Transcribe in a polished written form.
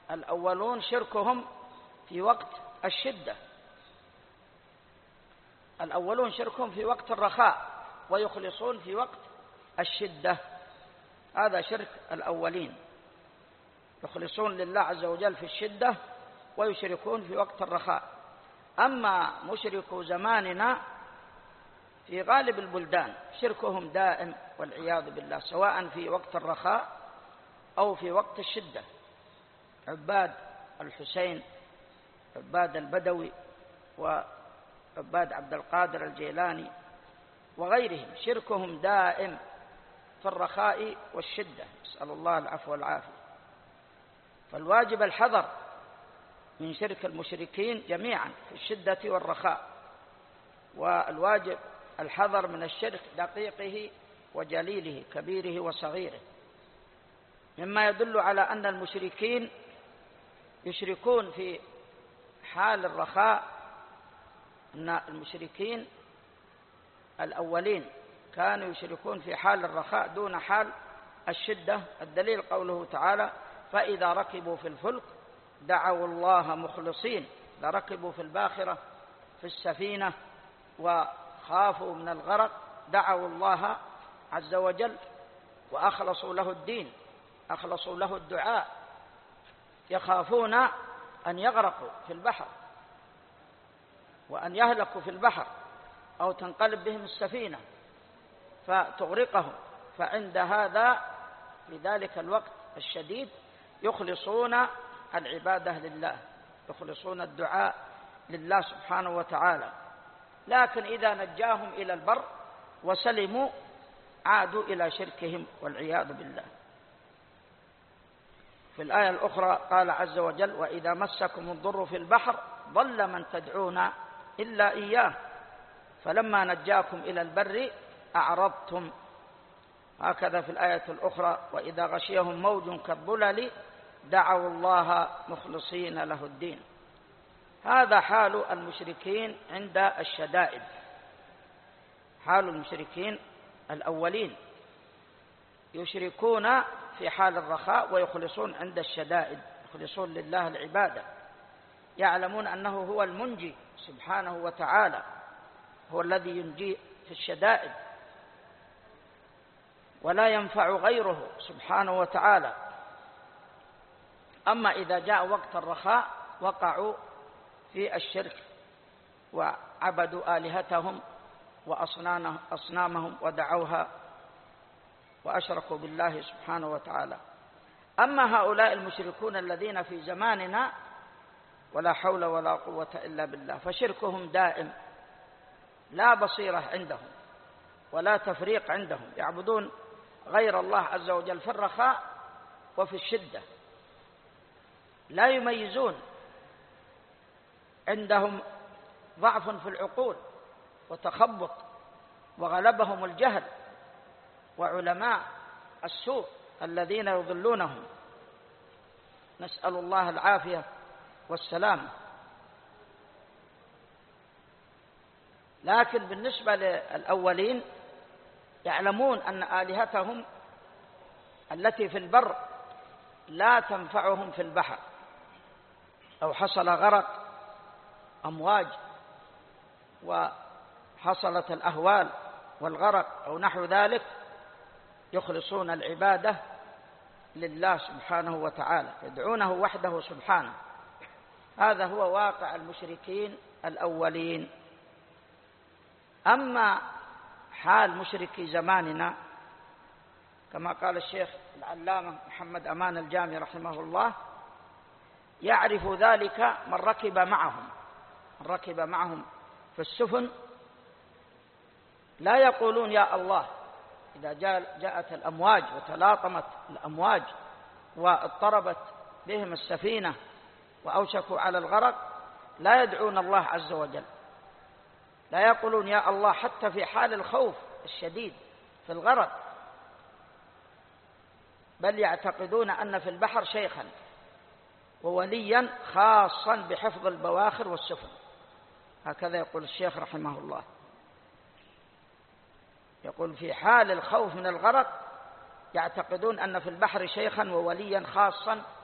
الأولون شركهم في وقت الشدة، الأولون شركهم في وقت الرخاء ويخلصون في وقت الشدة، هذا شرك الأولين، يخلصون لله عز وجل في الشدة ويشركون في وقت الرخاء. أما مشركو زماننا في غالب البلدان شركهم دائم والعياذ بالله، سواء في وقت الرخاء أو في وقت الشدة، عباد الحسين، عباد البدوي، وعباد عبد القادر الجيلاني وغيرهم، شركهم دائم في الرخاء والشدة، نسأل الله العفو والعافية. فالواجب الحذر من شرك المشركين جميعا في الشدة والرخاء، والواجب الحذر من الشرك دقيقه وجليله كبيره وصغيره، مما يدل على أن المشركين يشركون في حال الرخاء، أن المشركين الأولين كانوا يشركون في حال الرخاء دون حال الشدة. الدليل قوله تعالى: فإذا ركبوا في الفلك دعوا الله مخلصين، إذا ركبوا في الباخرة في السفينة وخافوا من الغرق دعوا الله عز وجل وأخلصوا له الدين، أخلصوا له الدعاء، يخافون أن يغرقوا في البحر وأن يهلكوا في البحر أو تنقلب بهم السفينة فتغرقهم، فعند هذا في ذلك الوقت الشديد يخلصون العبادة لله، يخلصون الدعاء لله سبحانه وتعالى. لكن إذا نجاهم إلى البر وسلموا عادوا إلى شركهم والعياذ بالله. في الآية الأخرى قال عز وجل: وإذا مسكم الضر في البحر ضل من تدعون إلا إياه فلما نجاكم إلى البر أعرضتم. هكذا في الآية الأخرى: وإذا غشيهم موج كالظلل دعوا الله مخلصين له الدين. هذا حال المشركين عند الشدائد، حال المشركين الأولين، يشركون في حال الرخاء ويخلصون عند الشدائد، يخلصون لله العبادة، يعلمون أنه هو المنجي سبحانه وتعالى، هو الذي ينجي في الشدائد ولا ينفع غيره سبحانه وتعالى. أما إذا جاء وقت الرخاء وقعوا في الشرك وعبدوا آلهتهم وأصنامهم ودعوها وأشركوا بالله سبحانه وتعالى. أما هؤلاء المشركون الذين في زماننا ولا حول ولا قوة إلا بالله فشركهم دائم، لا بصيرة عندهم ولا تفريق عندهم، يعبدون غير الله عز وجل في الرخاء وفي الشدة، لا يميزون، عندهم ضعف في العقول وتخبط وغلبهم الجهل وعلماء السوء الذين يضلونهم، نسأل الله العافية والسلام. لكن بالنسبة للأولين يعلمون أن آلهتهم التي في البر لا تنفعهم في البحر، أو حصل غرق أمواج وحصلت الأهوال والغرق أو نحو ذلك يخلصون العبادة لله سبحانه وتعالى، يدعونه وحده سبحانه. هذا هو واقع المشركين الأولين. أما حال مشركي زماننا كما قال الشيخ العلامة محمد أمان الجامي رحمه الله: يعرف ذلك من ركب معهم في السفن، لا يقولون يا الله إذا جاءت الأمواج وتلاطمت الأمواج واضطربت بهم السفينة وأوشكوا على الغرق، لا يدعون الله عز وجل، لا يقولون يا الله حتى في حال الخوف الشديد في الغرق، بل يعتقدون أن في البحر شيخا ووليا خاصا بحفظ البواخر والسفن. هكذا يقول الشيخ رحمه الله، يقول في حال الخوف من الغرق يعتقدون أن في البحر شيخا ووليا خاصا